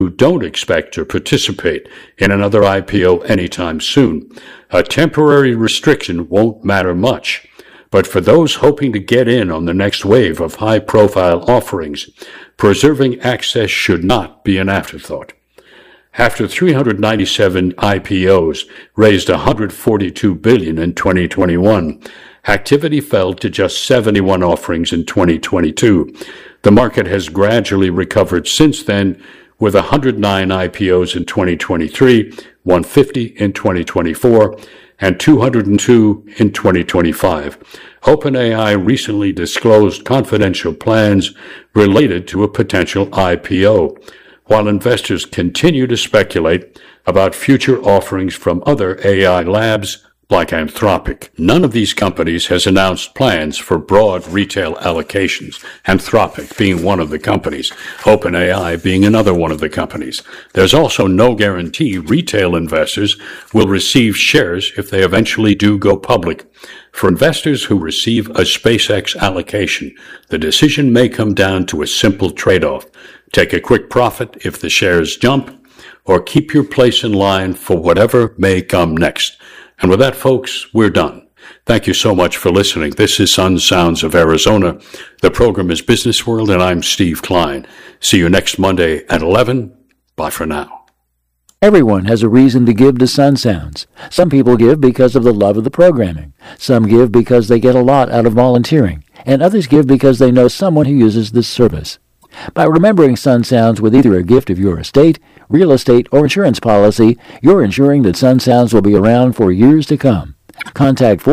who don't expect to participate in another IPO anytime soon, a temporary restriction won't matter much. But for those hoping to get in on the next wave of high-profile offerings, preserving access should not be an afterthought. After 397 IPOs raised $142 billion in 2021, activity fell to just 71 offerings in 2022. The market has gradually recovered since then, with 109 IPOs in 2023, 150 in 2024, and 202 in 2025. OpenAI recently disclosed confidential plans related to a potential IPO, while investors continue to speculate about future offerings from other AI labs like Anthropic. None of these companies has announced plans for broad retail allocations, Anthropic being one of the companies, OpenAI being another one of the companies. There's also no guarantee retail investors will receive shares if they eventually do go public. For investors who receive a SpaceX allocation, the decision may come down to a simple trade-off. Take a quick profit if the shares jump, or keep your place in line for whatever may come next. And with that, folks, we're done. Thank you so much for listening. This is Sun Sounds of Arizona. The program is Business World, and I'm Steve Klein. See you next Monday at 11. Bye for now. Everyone has a reason to give to Sun Sounds. Some people give because of the love of the programming. Some give because they get a lot out of volunteering. And others give because they know someone who uses this service. By remembering Sun Sounds with either a gift of your estate, real estate, or insurance policy, you're ensuring that Sun Sounds will be around for years to come. Contact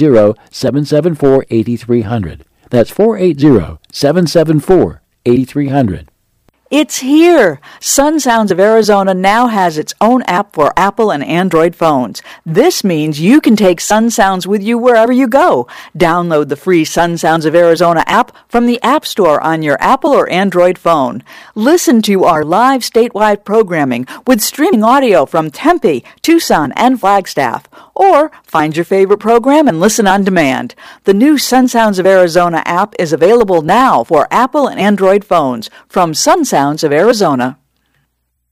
480-774-8300. That's 480-774-8300. It's here! Sun Sounds of Arizona now has its own app for Apple and Android phones. This means you can take Sun Sounds with you wherever you go. Download the free Sun Sounds of Arizona app from the App Store on your Apple or Android phone. Listen to our live statewide programming with streaming audio from Tempe, Tucson, and Flagstaff. Or find your favorite program and listen on demand. The new Sun Sounds of Arizona app is available now for Apple and Android phones from Sun Sounds of Arizona.